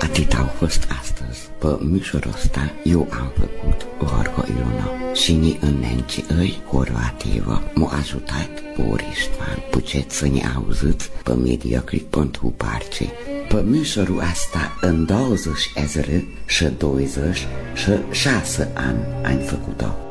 Atât au fost astăzi. Pe mișorul ăsta eu am făcut Gorgo Ilona și ni înnenci îi Horvativă m-a ajutat Borisman puceță ne auzit pe Mediaclick pentru parce. Pe mișorul asta în 20 și 20 și 6 ani am făcut-o.